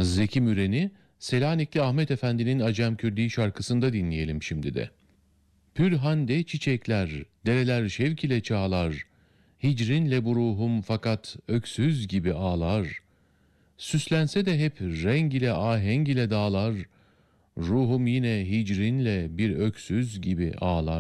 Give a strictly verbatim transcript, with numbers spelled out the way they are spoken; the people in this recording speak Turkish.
Zeki Müren'i Selanikli Ahmet Efendi'nin Acemkürdi şarkısında dinleyelim şimdi de. Pürhande çiçekler, dereler şevk ile çağlar, hicrinle bu ruhum fakat öksüz gibi ağlar. Süslense de hep renk ile ahenk ile dağlar, ruhum yine hicrinle bir öksüz gibi ağlar.